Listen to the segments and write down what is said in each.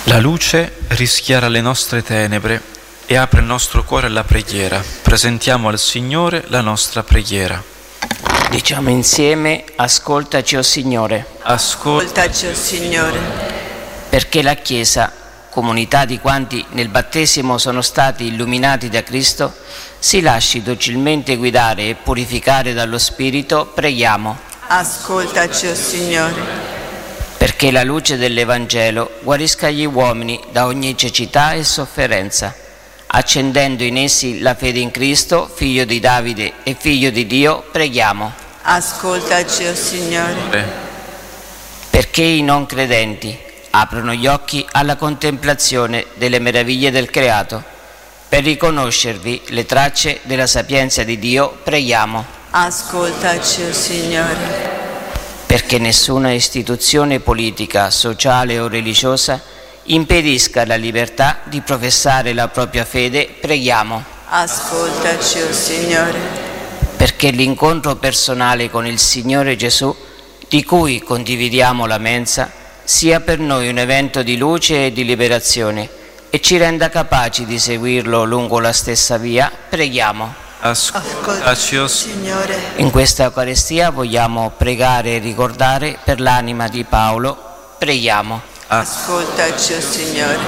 La luce rischiara le nostre tenebre e apre il nostro cuore alla preghiera. Presentiamo al Signore la nostra preghiera. Diciamo insieme: ascoltaci, o Signore. Ascoltaci, o Signore. Perché la Chiesa, comunità di quanti nel battesimo sono stati illuminati da Cristo, si lasci docilmente guidare e purificare dallo Spirito, preghiamo. Ascoltaci, o Signore. Perché la luce dell'Evangelo guarisca gli uomini da ogni cecità e sofferenza, accendendo in essi la fede in Cristo, figlio di Davide e figlio di Dio, preghiamo. Ascoltaci, o Signore. Perché i non credenti aprono gli occhi alla contemplazione delle meraviglie del creato, per riconoscervi le tracce della sapienza di Dio, preghiamo. Ascoltaci, o Signore. Perché nessuna istituzione politica, sociale o religiosa impedisca la libertà di professare la propria fede, preghiamo. Ascoltaci, o Signore. Perché l'incontro personale con il Signore Gesù, di cui condividiamo la mensa, sia per noi un evento di luce e di liberazione e ci renda capaci di seguirlo lungo la stessa via, preghiamo. Ascoltaci, o Signore. In questa Eucaristia vogliamo pregare e ricordare per l'anima di Paolo, preghiamo. Ascoltaci, o Signore.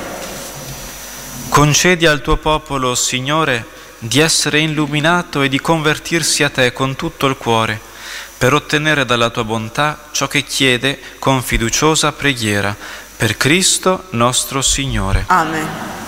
Concedi al tuo popolo, Signore, di essere illuminato e di convertirsi a te con tutto il cuore, per ottenere dalla tua bontà ciò che chiede con fiduciosa preghiera. Per Cristo nostro Signore. Amen.